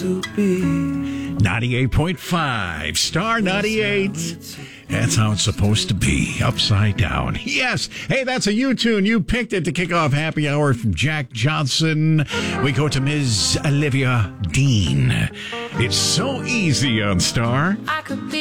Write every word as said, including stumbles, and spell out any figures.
to be. ninety-eight point five, Star ninety-eight. That's how it's supposed to be, upside down. Yes. Hey, that's a U-tune. You picked it to kick off Happy Hour from Jack Johnson. We go to Miz Olivia Dean. It's So Easy on Star. I could be